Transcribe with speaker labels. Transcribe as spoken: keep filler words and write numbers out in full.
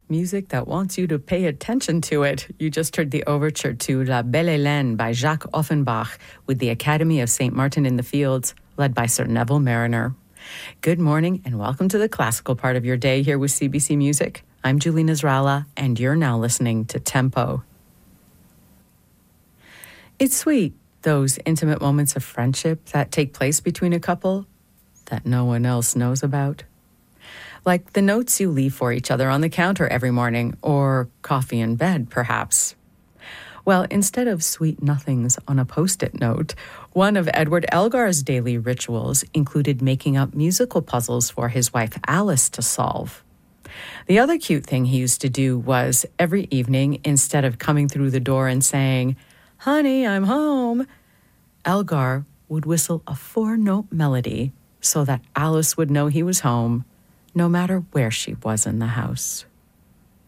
Speaker 1: Music that wants you to pay attention to it. You just heard the overture to La Belle Hélène by Jacques Offenbach with the Academy of Saint Martin in the Fields, led by Sir Neville Mariner. Good morning and welcome to the classical part of your day here with C B C Music. I'm Julie Nasrallah, and you're now listening to Tempo. It's sweet, those intimate moments of friendship that take place between a couple that no one else knows about. Like the notes you leave for each other on the counter every morning, or coffee in bed, perhaps. Well, instead of sweet nothings on a post-it note, one of Edward Elgar's daily rituals included making up musical puzzles for his wife Alice to solve. The other cute thing he used to do was, every evening, instead of coming through the door and saying, "Honey, I'm home," Elgar would whistle a four-note melody so that Alice would know he was home, no matter where she was in the house.